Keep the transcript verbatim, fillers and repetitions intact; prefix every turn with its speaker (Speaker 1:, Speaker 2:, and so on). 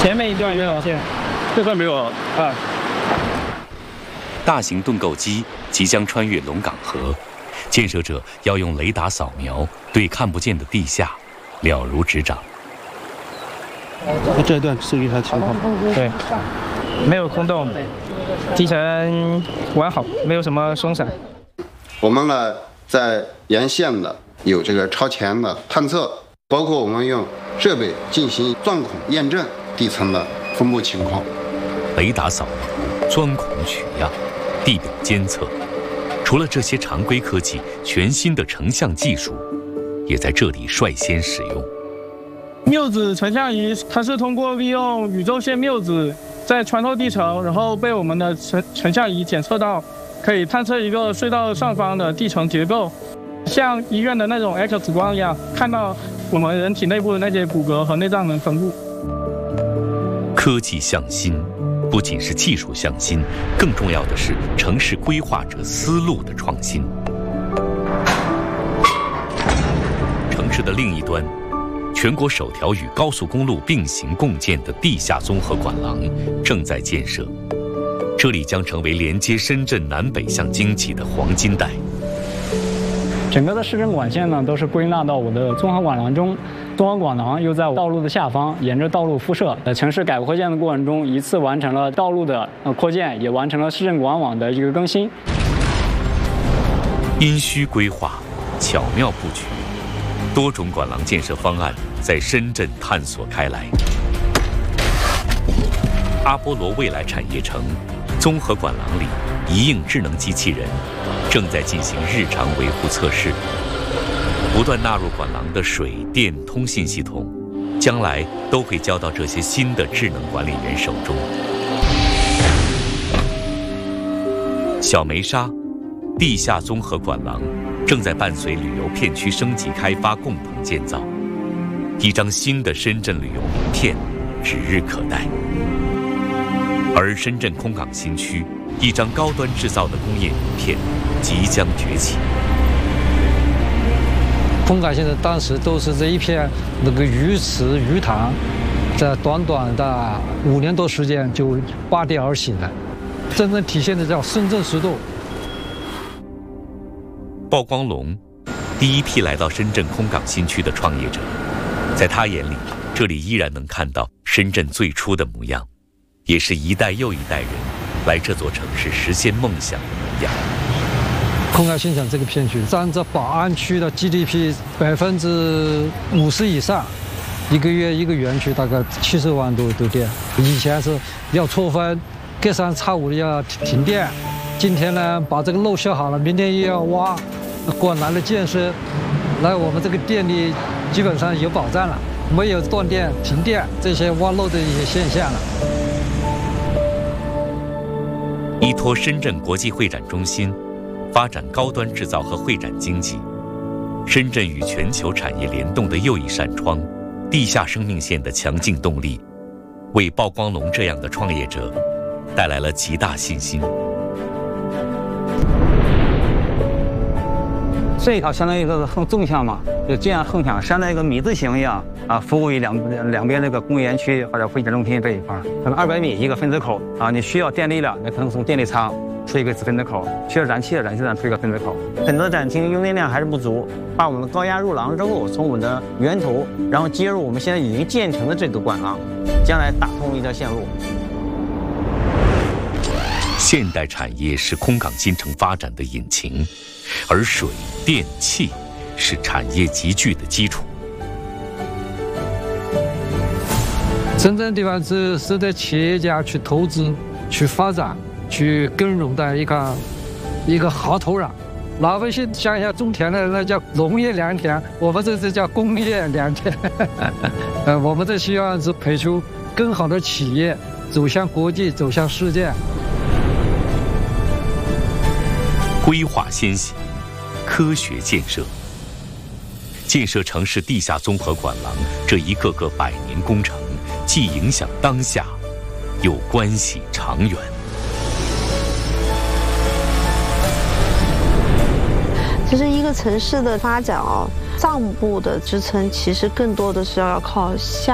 Speaker 1: 前面一段没有线，
Speaker 2: 这块没有啊。
Speaker 1: 啊。
Speaker 3: 大型盾构机即将穿越龙岗河，建设者要用雷达扫描，对看不见的地下了如指掌。
Speaker 2: 这一段是一台情况，
Speaker 1: 对，没有空洞，基层完好，没有什么松散。
Speaker 4: 我们呢，在沿线的有这个超前的探测，包括我们用设备进行钻孔验证地层的分布情况。
Speaker 3: 雷达扫描、钻孔取样、地表监测，除了这些常规科技，全新的成像技术也在这里率先使用。
Speaker 1: 缪子成像仪，它是通过利用宇宙线缪子在穿透地层，然后被我们的成成像仪检测到，可以探测一个隧道上方的地层结构，像医院的那种 X 光一样，看到我们人体内部的那些骨骼和内脏的分布。
Speaker 3: 科技向新，不仅是技术向新，更重要的是城市规划者思路的创新。城市的另一端，全国首条与高速公路并行共建的地下综合管廊正在建设，这里将成为连接深圳南北向经济的黄金带。
Speaker 5: 整个的市政管线呢，都是归纳到我的综合管廊中，综合管廊又在道路的下方，沿着道路铺设。在城市改革扩建的过程中，一次完成了道路的呃扩建，也完成了市政管网的一个更新。
Speaker 3: 因需规划，巧妙布局，多种管廊建设方案在深圳探索开来。阿波罗未来产业城综合管廊里，一应智能机器人正在进行日常维护测试，不断纳入管廊的水电通信系统，将来都会交到这些新的智能管理员手中。小梅沙地下综合管廊正在伴随旅游片区升级开发共同建造，一张新的深圳旅游名片指日可待。而深圳空港新区，一张高端制造的工业名片即将崛起。
Speaker 6: 空港现在当时都是这一片那个鱼池鱼塘，在短短的五年多时间就拔地而起了，真正体现的叫深圳十度。
Speaker 3: 鲍光龙，第一批来到深圳空港新区的创业者，在他眼里，这里依然能看到深圳最初的模样，也是一代又一代人来这座城市实现梦想的模样。
Speaker 6: 空港新城这个片区占着宝安区的 G D P 百分之五十以上，一个月一个园区大概七十万度度电。以前是要错分，隔三差五的要停电，今天呢把这个漏修好了，明天又要挖。管廊的建设，来我们这个电力基本上有保障了，没有断电、停电这些挖漏的一些现象了。
Speaker 3: 依托深圳国际会展中心，发展高端制造和会展经济，深圳与全球产业联动的又一扇窗，地下生命线的强劲动力，为鲍光龙这样的创业者带来了极大信心。
Speaker 7: 这一条相当于一个横纵向嘛，就这样横向，相当于一个米字形一样啊，服务于两两边那个工业园区或者会展中心这一块，可能二百米一个分支口啊，你需要电力了，那可能从电力仓出一个分支口，需要燃气的燃气站出一个分支口。很多展厅用电量还是不足，把我们的高压入廊之后，从我们的源头，然后接入我们现在已经建成的这个管廊，将来打通一条线路。
Speaker 3: 现代产业是空港新城发展的引擎，而水电气是产业集聚的基础。
Speaker 6: 深圳地方是值得企业家去投资、去发展、去耕耘的一个一个好土壤。老百姓想想种田的那叫农业良田，我们这是叫工业良田。呃，我们这希望是培出更好的企业，走向国际，走向世界。
Speaker 3: 规划先行，科学建设，建设城市地下综合管廊这一个个百年工程，既影响当下，又关系长远。
Speaker 8: 其实一个城市的发展哦，上部的支撑其实更多的是要靠下